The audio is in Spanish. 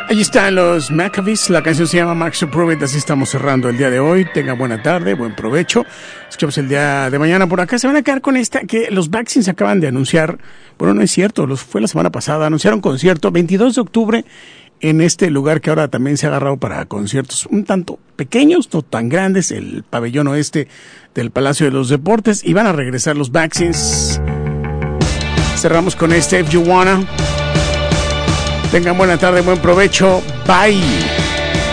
Allí están los Maccabees, la canción se llama Marks to Prove It, así estamos cerrando el día de hoy. Tengan buena tarde, buen provecho. Escuchamos el día de mañana por acá. Se van a quedar con esta que los Vaccines acaban de anunciar. Bueno, no es cierto, fue la semana pasada. Anunciaron concierto 22 de octubre en este lugar que ahora también se ha agarrado para conciertos un tanto pequeños, no tan grandes, el pabellón oeste del Palacio de los Deportes. Y van a regresar los Vaccines. Cerramos con este If You Wanna. Tengan buena tarde, buen provecho. Bye.